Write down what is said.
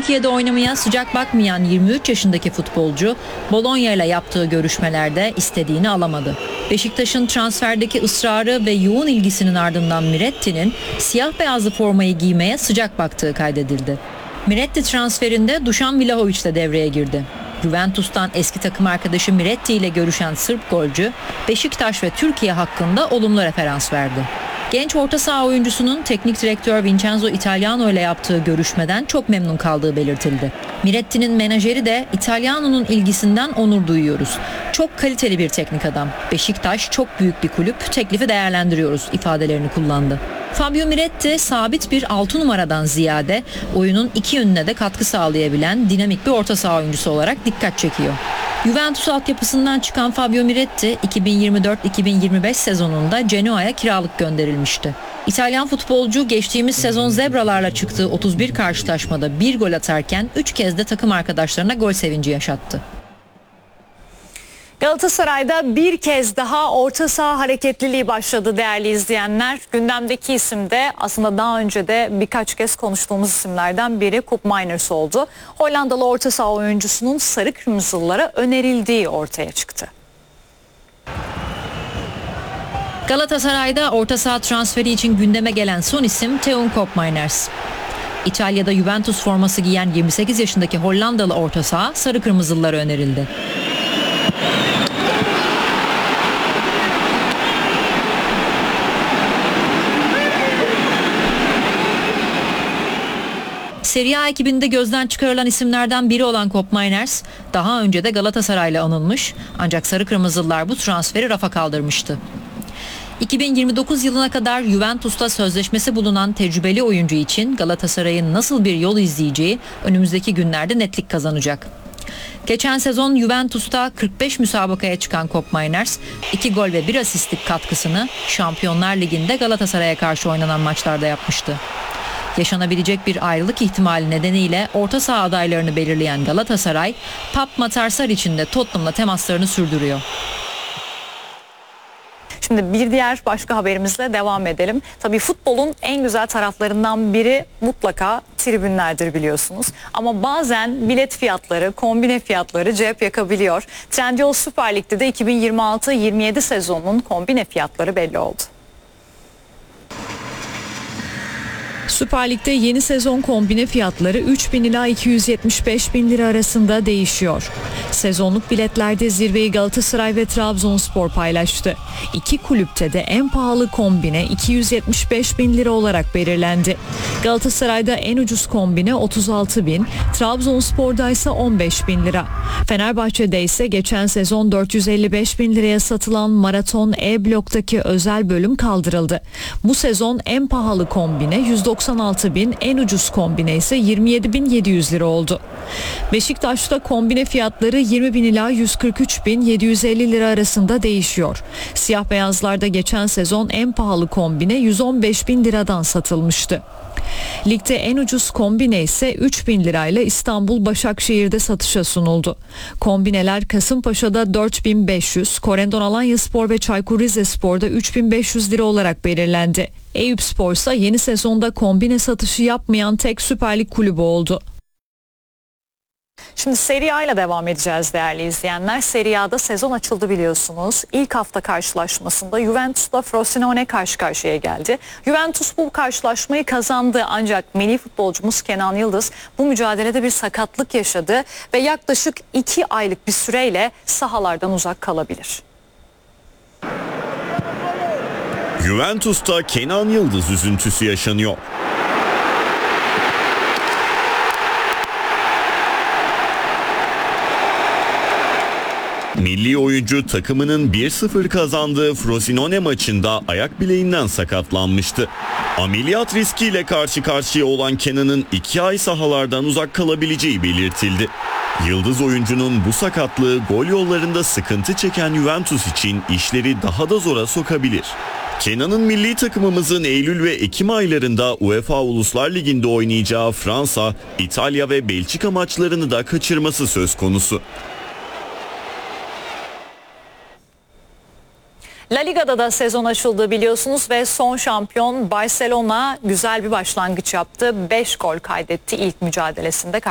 Türkiye'de oynamaya sıcak bakmayan 23 yaşındaki futbolcu, Bologna ile yaptığı görüşmelerde istediğini alamadı. Beşiktaş'ın transferdeki ısrarı ve yoğun ilgisinin ardından Miretti'nin siyah beyazlı formayı giymeye sıcak baktığı kaydedildi. Miretti transferinde Dušan Vlahović de devreye girdi. Juventus'tan eski takım arkadaşı Miretti ile görüşen Sırp golcü, Beşiktaş ve Türkiye hakkında olumlu referans verdi. Genç orta saha oyuncusunun teknik direktör Vincenzo Italiano ile yaptığı görüşmeden çok memnun kaldığı belirtildi. Miretti'nin menajeri de "İtalyano'nun ilgisinden onur duyuyoruz. Çok kaliteli bir teknik adam. Beşiktaş çok büyük bir kulüp, teklifi değerlendiriyoruz" ifadelerini kullandı. Fabio Miretti sabit bir 6 numaradan ziyade oyunun iki yönüne de katkı sağlayabilen dinamik bir orta saha oyuncusu olarak dikkat çekiyor. Juventus altyapısından çıkan Fabio Miretti 2024-2025 sezonunda Genoa'ya kiralık gönderilmişti. İtalyan futbolcu geçtiğimiz sezon Zebralarla çıktığı 31 karşılaşmada 1 gol atarken 3 kez de takım arkadaşlarına gol sevinci yaşattı. Galatasaray'da bir kez daha orta saha hareketliliği başladı değerli izleyenler. Gündemdeki isim de aslında daha önce de birkaç kez konuştuğumuz isimlerden biri Koop Meiners oldu. Hollandalı orta saha oyuncusunun sarı kırmızılılara önerildiği ortaya çıktı. Galatasaray'da orta saha transferi için gündeme gelen son isim Teun Koop Meiners. İtalya'da Juventus forması giyen 28 yaşındaki Hollandalı orta saha sarı kırmızılılara önerildi. Serie A ekibinde gözden çıkarılan isimlerden biri olan Koop Meiners daha önce de Galatasaray'la anılmış, ancak sarı kırmızılılar bu transferi rafa kaldırmıştı. 2029 yılına kadar Juventus'ta sözleşmesi bulunan tecrübeli oyuncu için Galatasaray'ın nasıl bir yol izleyeceği önümüzdeki günlerde netlik kazanacak. Geçen sezon Juventus'ta 45 müsabakaya çıkan Koop Meiners 2 gol ve 1 asistlik katkısını Şampiyonlar Ligi'nde Galatasaray'a karşı oynanan maçlarda yapmıştı. Yaşanabilecek bir ayrılık ihtimali nedeniyle orta saha adaylarını belirleyen Galatasaray, Pape Matar Sarıç'ın de Tottenham'la temaslarını sürdürüyor. Şimdi bir diğer başka haberimizle devam edelim. Tabii futbolun en güzel taraflarından biri mutlaka tribünlerdir biliyorsunuz. Ama bazen bilet fiyatları, kombine fiyatları cep yakabiliyor. Trendyol Süper Lig'de de 2026-27 sezonunun kombine fiyatları belli oldu. Süper Lig'de yeni sezon kombine fiyatları 3.000 ila 275.000 lira arasında değişiyor. Sezonluk biletlerde zirveyi Galatasaray ve Trabzonspor paylaştı. İki kulüpte de en pahalı kombine 275.000 lira olarak belirlendi. Galatasaray'da en ucuz kombine 36.000, Trabzonspor'da ise 15.000 lira. Fenerbahçe'de ise geçen sezon 455.000 liraya satılan Maraton E bloktaki özel bölüm kaldırıldı. Bu sezon en pahalı kombine 196.000, en ucuz kombine ise 27.700 lira oldu. Beşiktaş'ta kombine fiyatları 20.000 ila 143.750 lira arasında değişiyor. Siyah beyazlarda geçen sezon en pahalı kombine 115.000 liradan satılmıştı. Ligde en ucuz kombine ise 3.000 lirayla İstanbul Başakşehir'de satışa sunuldu. Kombineler Kasımpaşa'da 4.500, Korendon Alanyaspor ve Çaykur Rizespor'da 3.500 lira olarak belirlendi. Eyüpspor ise yeni sezonda kombine satışı yapmayan tek Süper Lig kulübü oldu. Şimdi Serie A ile devam edeceğiz değerli izleyenler. Serie A'da sezon açıldı biliyorsunuz. İlk hafta karşılaşmasında Juventus'la Frosinone karşı karşıya geldi. Juventus bu karşılaşmayı kazandı ancak milli futbolcumuz Kenan Yıldız bu mücadelede bir sakatlık yaşadı ve yaklaşık 2 aylık bir süreyle sahalardan uzak kalabilir. Juventus'ta Kenan Yıldız üzüntüsü yaşanıyor. Milli oyuncu takımının 1-0 kazandığı Frosinone maçında ayak bileğinden sakatlanmıştı. Ameliyat riskiyle karşı karşıya olan Kenan'ın 2 ay sahalardan uzak kalabileceği belirtildi. Yıldız oyuncunun bu sakatlığı gol yollarında sıkıntı çeken Juventus için işleri daha da zora sokabilir. Kenan'ın milli takımımızın Eylül ve Ekim aylarında UEFA Uluslar Ligi'nde oynayacağı Fransa, İtalya ve Belçika maçlarını da kaçırması söz konusu. La Liga'da da sezon açıldı biliyorsunuz ve son şampiyon Barcelona güzel bir başlangıç yaptı. 5 gol kaydetti ilk mücadelesinde.